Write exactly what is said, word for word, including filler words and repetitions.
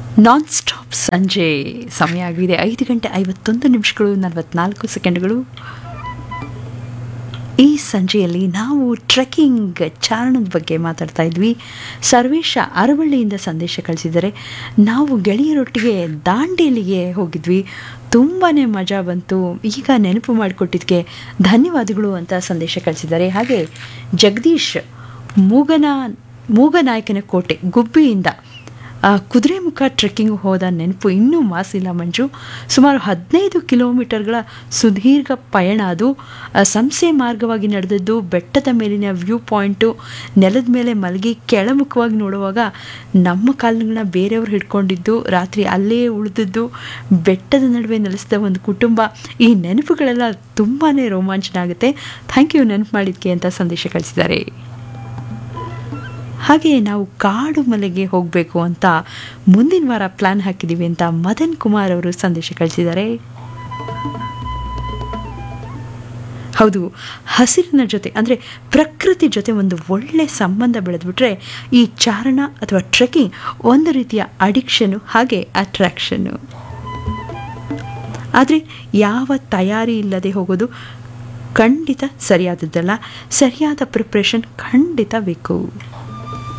Non stop ಸಂಜೆ ಸಮಯ ಆಗಿದೆ ಐದು ಗಂಟೆ ಐವತ್ತೊಂದು ನಿಮಿಷಗಳು ನಲವತ್ನಾಲ್ಕು ಸೆಕೆಂಡ್ಗಳು. ಈ ಸಂಜೆಯಲ್ಲಿ ನಾವು ಟ್ರೆಕ್ಕಿಂಗ್ ಚಾರಣದ ಬಗ್ಗೆ ಮಾತಾಡ್ತಾ ಇದ್ವಿ. ಸರ್ವೇಶ ಅರವಳ್ಳಿಯಿಂದ ಸಂದೇಶ ಕಳಿಸಿದರೆ ನಾವು ಗೆಳೆಯರೊಟ್ಟಿಗೆ ದಾಂಡೇಲಿಗೆ ಹೋಗಿದ್ವಿ, ತುಂಬಾ ಮಜಾ ಬಂತು, ಈಗ ನೆನಪು ಮಾಡಿಕೊಟ್ಟಿದ್ದಕ್ಕೆ ಧನ್ಯವಾದಗಳು ಅಂತ ಸಂದೇಶ ಕಳಿಸಿದ್ದಾರೆ. ಹಾಗೆ ಜಗದೀಶ್ ಮೂಗನ ಮೂಗನಾಯಕನ ಕೋಟೆ ಗುಬ್ಬಿಯಿಂದ ಕುದುರೆಮುಖ ಟ್ರೆಕ್ಕಿಂಗ್ ಹೋದ ನೆನಪು ಇನ್ನೂ ಮಾಸಿಲ್ಲ ಮಂಜು. ಸುಮಾರು ಹದಿನೈದು ಕಿಲೋಮೀಟರ್ಗಳ ಸುದೀರ್ಘ ಪಯಣ ಅದು. ಸಂಸೆ ಮಾರ್ಗವಾಗಿ ನಡೆದದ್ದು, ಬೆಟ್ಟದ ಮೇಲಿನ ವ್ಯೂ ಪಾಯಿಂಟು, ನೆಲದ ಮೇಲೆ ಮಲಗಿ ಕೆಳಮುಖವಾಗಿ ನೋಡುವಾಗ ನಮ್ಮ ಕಾಲುಗಳನ್ನ ಬೇರೆಯವರು ಹಿಡ್ಕೊಂಡಿದ್ದು, ರಾತ್ರಿ ಅಲ್ಲೇ ಉಳಿದದ್ದು, ಬೆಟ್ಟದ ನಡುವೆ ನೆಲೆಸಿದ ಒಂದು ಕುಟುಂಬ, ಈ ನೆನಪುಗಳೆಲ್ಲ ತುಂಬಾ ರೋಮಾಂಚನ ಆಗುತ್ತೆ. ಥ್ಯಾಂಕ್ ಯು ನೆನಪು ಮಾಡಿದ್ದಕ್ಕೆ ಅಂತ ಸಂದೇಶ ಕಳಿಸಿದ್ದಾರೆ. ಹಾಗೆ ನಾವು ಕಾಡು ಮಲೆಗೆ ಹೋಗಬೇಕು ಅಂತ ಮುಂದಿನ ವಾರ ಪ್ಲ್ಯಾನ್ ಹಾಕಿದ್ದೀವಿ ಅಂತ ಮದನ್ ಕುಮಾರ್ ಅವರು ಸಂದೇಶ ಕಳಿಸಿದ್ದಾರೆ. ಹೌದು, ಹಸಿರಿನ ಜೊತೆ ಅಂದರೆ ಪ್ರಕೃತಿ ಜೊತೆ ಒಂದು ಒಳ್ಳೆ ಸಂಬಂಧ ಬೆಳೆದ್ಬಿಟ್ರೆ ಈ ಚಾರಣ ಅಥವಾ ಟ್ರೆಕ್ಕಿಂಗ್ ಒಂದು ರೀತಿಯ ಅಡಿಕ್ಷನ್ನು ಹಾಗೆ ಅಟ್ರಾಕ್ಷನ್ನು. ಆದರೆ ಯಾವ ತಯಾರಿ ಇಲ್ಲದೆ ಹೋಗೋದು ಖಂಡಿತ ಸರಿಯಾದದ್ದಲ್ಲ. ಸರಿಯಾದ ಪ್ರಿಪ್ರೇಷನ್ ಖಂಡಿತ ಬೇಕು.